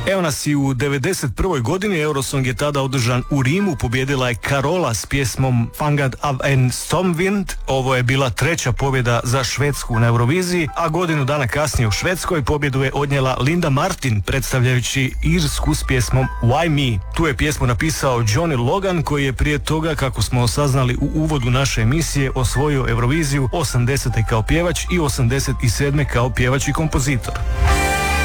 Evo nas i u 91. godini, Eurosong je tada održan u Rimu, pobijedila je Carola s pjesmom Fangad av en stormvind. Ovo je bila treća pobjeda za Švedsku na Euroviziji, a godinu dana kasnije u Švedskoj pobjedu je odnijela Linda Martin predstavljajući Irsku s pjesmom Why Me. Tu je pjesmu napisao Johnny Logan koji je prije toga, kako smo saznali u uvodu naše emisije, osvojio Euroviziju 80. kao pjevač i 87. kao pjevač i kompozitor.